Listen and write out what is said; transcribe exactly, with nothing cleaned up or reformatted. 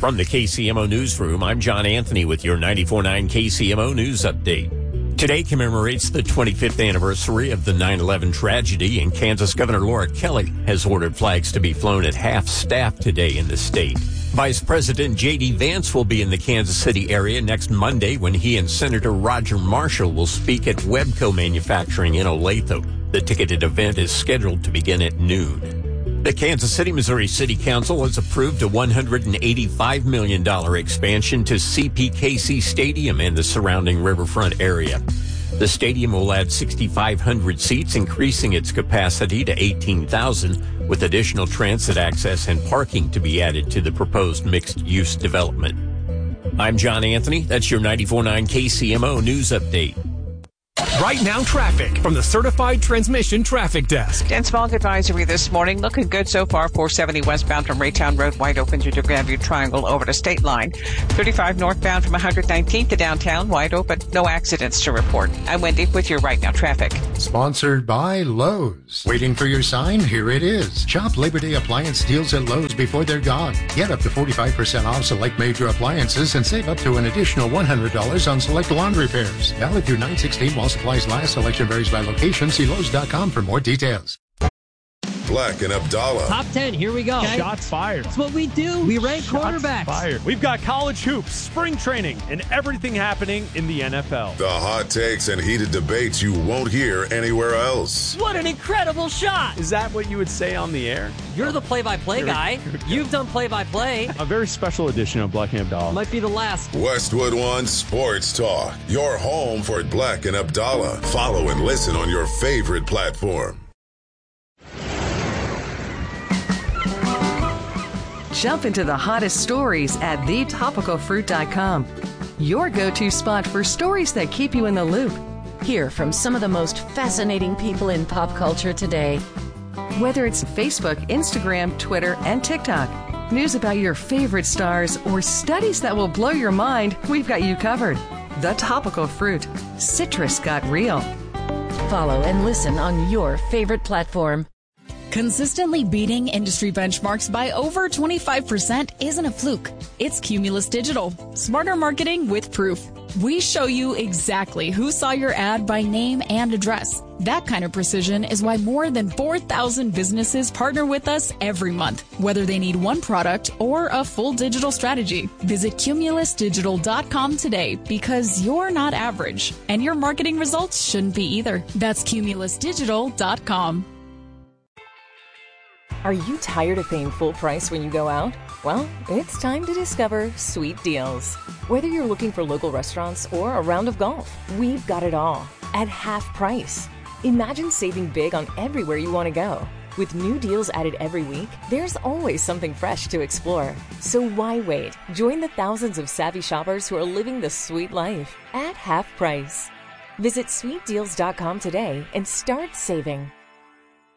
From the K C M O Newsroom, I'm John Anthony with your ninety-four point nine K C M O News Update. Today commemorates the twenty-fifth anniversary of the nine eleven tragedy, and Kansas Governor Laura Kelly has ordered flags to be flown at half-staff today in the state. Vice President J D. Vance will be in the Kansas City area next Monday when he and Senator Roger Marshall will speak at Webco Manufacturing in Olathe. The ticketed event is scheduled to begin at noon. The Kansas City, Missouri City Council has approved a one hundred eighty-five million dollars expansion to C P K C Stadium and the surrounding riverfront area. The stadium will add six thousand five hundred seats, increasing its capacity to eighteen thousand, with additional transit access and parking to be added to the proposed mixed-use development. I'm John Anthony. That's your ninety-four point nine K C M O News Update. Right now, traffic from the Certified Transmission Traffic Desk. Dense fog advisory this morning. Looking good so far. four seventy westbound from Raytown Road, wide open due to Grandview Triangle over to State Line. thirty-five northbound from one hundred nineteenth to downtown, wide open. No accidents to report. I'm Wendy with your Right Now traffic. Sponsored by Lowe's. Waiting for your sign? Here it is. Shop Labor Day appliance deals at Lowe's before they're gone. Get up to forty-five percent off select major appliances and save up to an additional one hundred dollars on select lawn repairs. Valid through nine sixteen while supplies last. Selection varies by location. See Lowe's dot com for more details. Black and Abdallah. Top ten, here we go. Okay. Shots fired. That's what we do. We rank Shots quarterbacks. Fired. We've got college hoops, spring training, and everything happening in the N F L. The hot takes and heated debates you won't hear anywhere else. What an incredible shot. Is that what you would say on the air? You're the play-by-play Here, guy. here You've done play-by-play. A very special edition of Black and Abdallah. Might be the last. Westwood One Sports Talk. Your home for Black and Abdallah. Follow and listen on your favorite platform. Jump into the hottest stories at the topical fruit dot com. Your go-to spot for stories that keep you in the loop. Hear from some of the most fascinating people in pop culture today. Whether it's Facebook, Instagram, Twitter, and TikTok, news about your favorite stars, or studies that will blow your mind, we've got you covered. The Topical Fruit. Citrus got real. Follow and listen on your favorite platform. Consistently beating industry benchmarks by over twenty-five percent isn't a fluke. It's Cumulus Digital. Smarter marketing with proof. We show you exactly who saw your ad by name and address. That kind of precision is why more than four thousand businesses partner with us every month, whether they need one product or a full digital strategy. Visit cumulus digital dot com today, because you're not average, and your marketing results shouldn't be either. That's cumulus digital dot com. Are you tired of paying full price when you go out? Well, it's time to discover Sweet Deals. Whether you're looking for local restaurants or a round of golf, we've got it all at half price. Imagine saving big on everywhere you want to go. With new deals added every week, there's always something fresh to explore. So why wait? Join the thousands of savvy shoppers who are living the sweet life at half price. Visit sweet deals dot com today and start saving.